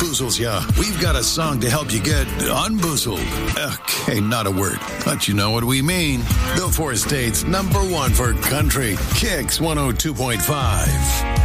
boozles ya, we've got a song to help you get unboozled. Okay, not a word, but you know what we mean. The four states #1 for country, Kicks 102.5.